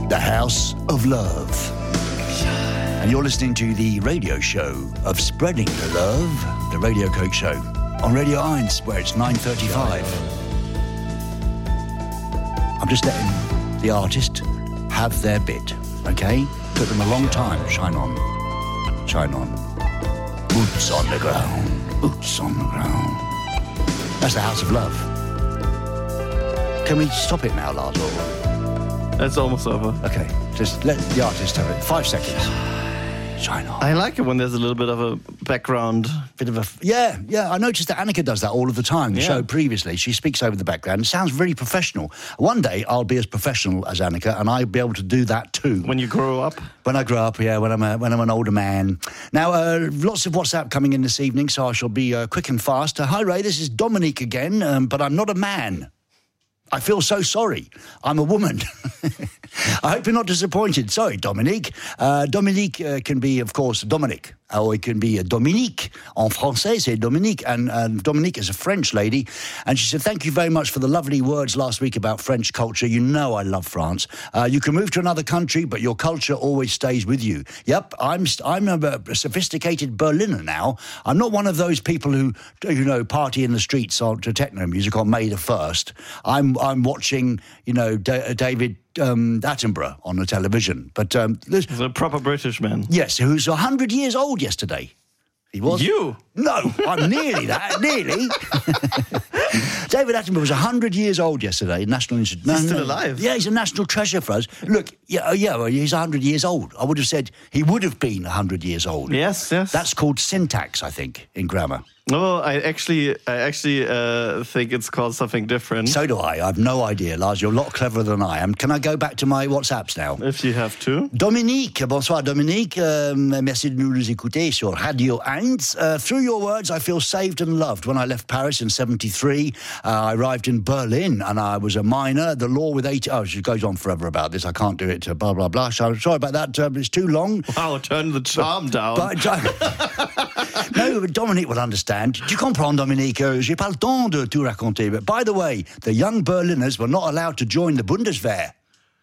The House of Love. And you're listening to the radio show of Spreading the Love, the Radio Coke Show, on Radio 1, where it's 9:35. I'm just letting the artist have their bit, okay? Took them a long time. Shine on. Shine on. Boots on the ground. Boots on the ground. That's the House of Love. Can we stop it now, Lars? It's almost over. Okay, just let the artist have it. 5 seconds. Shine on. I like it when there's a little bit of a background. Yeah. I noticed that Annika does that all of the time. The show previously, she speaks over the background. It sounds very professional. One day I'll be as professional as Annika, and I'll be able to do that too. When you grow up? When I grow up, yeah. When I'm an older man. Now, lots of WhatsApp coming in this evening, so I shall be quick and fast. Hi Ray, this is Dominique again, but I'm not a man. I feel so sorry. I'm a woman. I hope you're not disappointed. Sorry, Dominique. Dominique can be, of course, Dominic. Or it can be Dominique. En français, c'est Dominique. And Dominique is a French lady. And she said, thank you very much for the lovely words last week about French culture. You know I love France. You can move to another country, but your culture always stays with you. Yep, I'm a sophisticated Berliner now. I'm not one of those people who, party in the streets to techno music on May the 1st. I'm watching, David Attenborough on the television. But he's a proper British man. Yes, who's 100 years old yesterday. He was. You? No, I'm nearly that. Nearly. David Attenborough was 100 years old yesterday. He's still alive. Yeah, he's a national treasure for us. Look, well, he's 100 years old. I would have said he would have been 100 years old. Yes. That's called syntax, I think, in grammar. No, I actually think it's called something different. So do I. I have no idea, Lars. You're a lot cleverer than I am. Can I go back to my WhatsApps now? If you have to. Dominique, bonsoir Dominique. Merci de nous écouter sur Radio 1. Through your words, I feel saved and loved. When I left Paris in 73, I arrived in Berlin and I was a minor. The law with 80... Oh, she goes on forever about this. I can't do it. Blah, blah, blah. Sorry about that. It's too long. Wow, turn the charm down. No, but Dominique will understand. Tu comprends, Dominique? J'ai pas le temps de tout raconter. But by the way, the young Berliners were not allowed to join the Bundeswehr.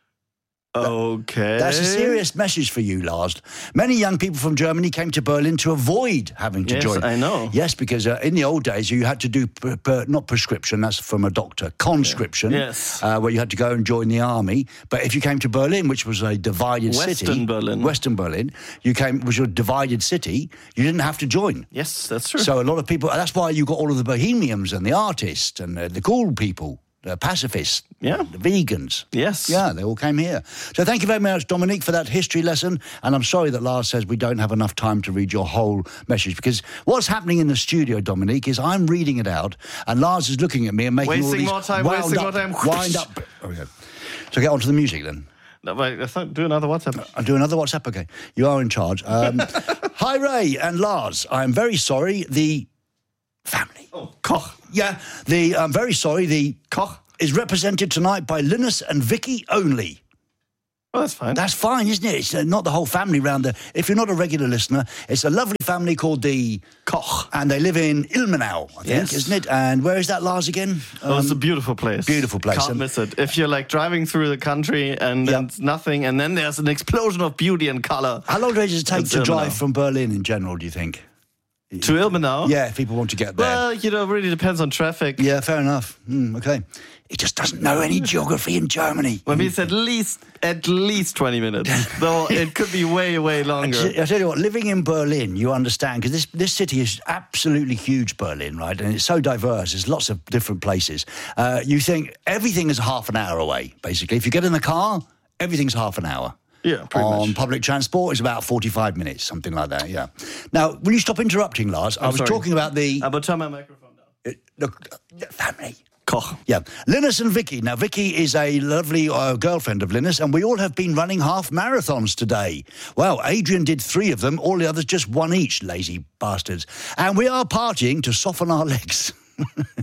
Okay. That's a serious message for you, Lars. Many young people from Germany came to Berlin to avoid having to join. Yes, I know. Yes, because in the old days, you had to do, not prescription, that's from a doctor, conscription, where you had to go and join the army. But if you came to Berlin, which was a divided city... Western Berlin, was a divided city, you didn't have to join. Yes, that's true. So a lot of people... That's why you got all of the bohemians and the artists and the cool people. The pacifists, the vegans. Yes. Yeah, they all came here. So thank you very much, Dominique, for that history lesson. And I'm sorry that Lars says we don't have enough time to read your whole message, because what's happening in the studio, Dominique, is I'm reading it out and Lars is looking at me and making all these... Wasting more time. Wind up. Okay. So get on to the music then. No, wait, I thought do another WhatsApp. I'll do another WhatsApp, okay. You are in charge. Hi, Ray and Lars. I'm very sorry, the family. Oh, Koch. Yeah, I'm very sorry, the Koch is represented tonight by Linus and Vicky only. Oh, that's fine. That's fine, isn't it? It's not the whole family round there. If you're not a regular listener, it's a lovely family called the Koch, and they live in Ilmenau, I think, isn't it? And where is that, Lars, again? It's a beautiful place. Beautiful place. Can't miss it. If you're like driving through the country and it's nothing, and then there's an explosion of beauty and colour. How long does it take to drive from Berlin in general, do you think? To Ilmenau? Yeah, if people want to get there. Well, it really depends on traffic. Yeah, fair enough. Okay. He just doesn't know any geography in Germany. Well, it's at least 20 minutes, though it could be way, way longer. I tell you what, living in Berlin, you understand, because this city is absolutely huge, Berlin, right? And it's so diverse. There's lots of different places. You think everything is half an hour away, basically. If you get in the car, everything's half an hour. Yeah, pretty much. On public transport, it's about 45 minutes, something like that, yeah. Now, will you stop interrupting, Lars? I was talking about the... I'm going to turn my microphone down. Look, family. Koch. Yeah. Linus and Vicky. Now, Vicky is a lovely girlfriend of Linus, and we all have been running half marathons today. Well, Adrian did 3 of them, all the others just 1 each, lazy bastards. And we are partying to soften our legs.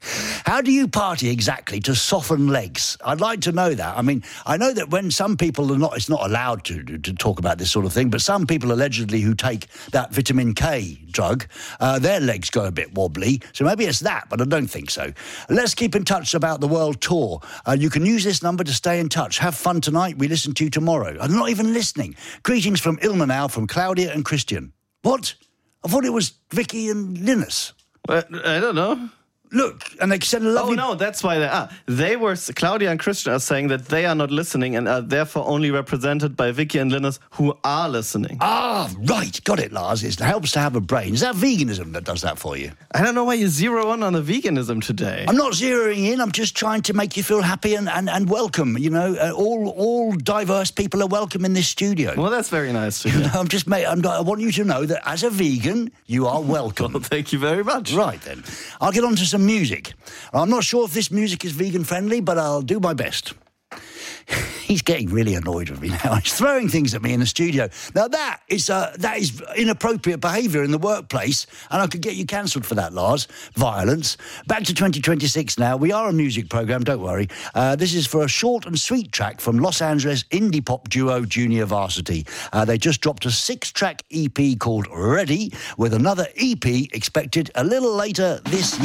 How do you party exactly to soften legs? I'd like to know that. I mean, I know that when some people are not, it's not allowed to talk about this sort of thing, but some people allegedly who take that vitamin K drug, their legs go a bit wobbly. So maybe it's that, but I don't think so. Let's keep in touch about the world tour. You can use this number to stay in touch. Have fun tonight. We listen to you tomorrow. I'm not even listening. Greetings from Ilmenau, from Claudia and Christian. What? I thought it was Vicky and Linus. I don't know. Look, and they said a lovely... Oh, no, that's why they are. Claudia and Christian are saying that they are not listening and are therefore only represented by Vicky and Linus, who are listening. Ah, right. Got it, Lars. It helps to have a brain. Is that veganism that does that for you? I don't know why you zero in on the veganism today. I'm not zeroing in. I'm just trying to make you feel happy and welcome. You know, all diverse people are welcome in this studio. Well, that's very nice to hear. I want you to know that as a vegan, you are welcome. Well, thank you very much. Right, then. I'll get on to some music. I'm not sure if this music is vegan friendly, but I'll do my best. He's getting really annoyed with me now. He's throwing things at me in the studio. Now, that is inappropriate behaviour in the workplace, and I could get you cancelled for that, Lars. Violence. Back to 2026 now. We are a music programme, don't worry. This is for a short and sweet track from Los Angeles indie pop duo Junior Varsity. They just dropped a 6-track EP called Ready, with another EP expected a little later this year.